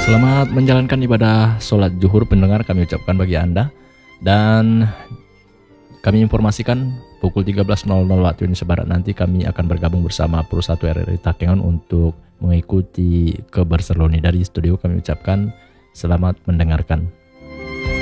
Selamat menjalankan ibadah sholat zuhur pendengar kami ucapkan bagi Anda. Dan kami informasikan pukul 13.00 waktu Indonesia Barat nanti kami akan bergabung bersama Perussatu RRI Takengon untuk mengikuti keberseru ini. Dari studio kami ucapkan selamat mendengarkan.